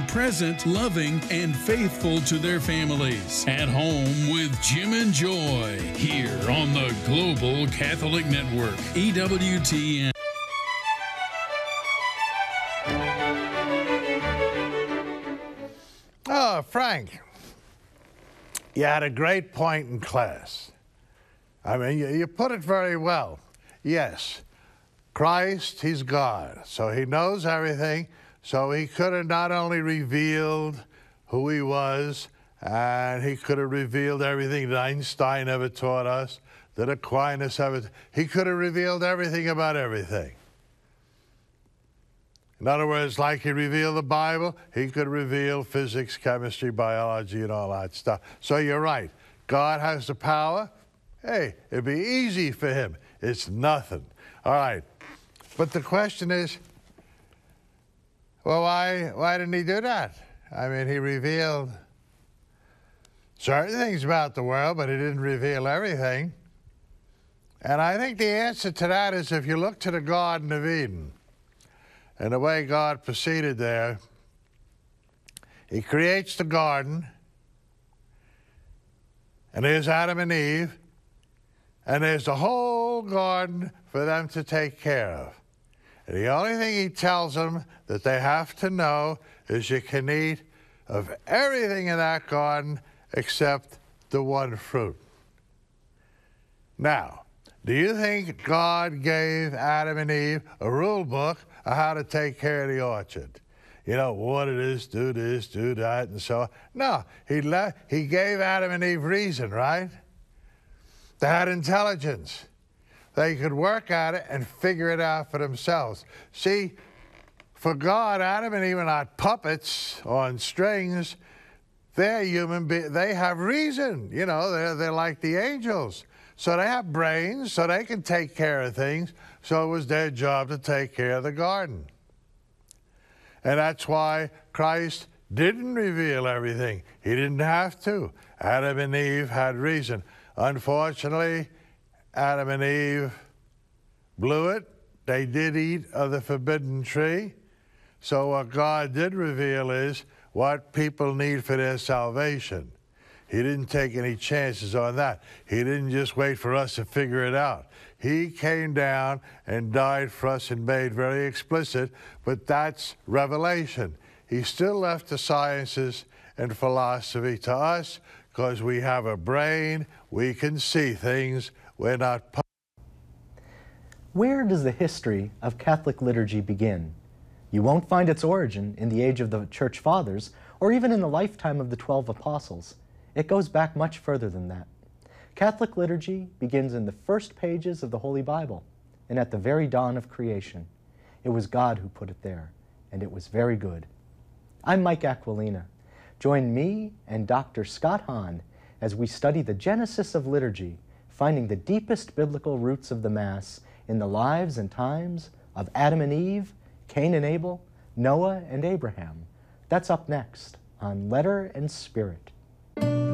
present, loving, and faithful to their families. At Home with Jim and Joy, here on the Global Catholic Network, EWTN. Oh, Frank, you had a great point in class. I mean, you put it very well. Yes, Christ, he's God, so he knows everything, so he could have not only revealed who he was, and he could have revealed everything that Einstein ever taught us, that Aquinas ever, he could have revealed everything about everything. In other words, like he revealed the Bible, he could reveal physics, chemistry, biology, and all that stuff. So you're right. God has the power. Hey, it'd be easy for him. It's nothing. All right. But the question is, well, why didn't he do that? I mean, he revealed certain things about the world, but he didn't reveal everything. And I think the answer to that is if you look to the Garden of Eden, and the way God proceeded there, he creates the garden, and there's Adam and Eve, and there's the whole garden for them to take care of. And the only thing he tells them that they have to know is you can eat of everything in that garden except the one fruit. Now, do you think God gave Adam and Eve a rule book of how to take care of the orchard? You know, water this, do that, and so on. No, he gave Adam and Eve reason, right? They had intelligence. They could work at it and figure it out for themselves. See, for God, Adam and Eve are not puppets on strings. They're human beings. They have reason. You know, they're like the angels. So they have brains, so they can take care of things. So it was their job to take care of the garden. And that's why Christ didn't reveal everything. He didn't have to. Adam and Eve had reason. Unfortunately, Adam and Eve blew it. They did eat of the forbidden tree. So what God did reveal is what people need for their salvation. He didn't take any chances on that. He didn't just wait for us to figure it out. He came down and died for us and made very explicit, but that's revelation. He still left the sciences and philosophy to us because we have a brain, we can see things, we're not. Where does the history of Catholic liturgy begin? You won't find its origin in the age of the Church Fathers or even in the lifetime of the 12 Apostles. It goes back much further than that. Catholic liturgy begins in the first pages of the Holy Bible and at the very dawn of creation. It was God who put it there, and it was very good. I'm Mike Aquilina. Join me and Dr. Scott Hahn as we study the genesis of liturgy, finding the deepest biblical roots of the Mass in the lives and times of Adam and Eve, Cain and Abel, Noah and Abraham. That's up next on Letter and Spirit.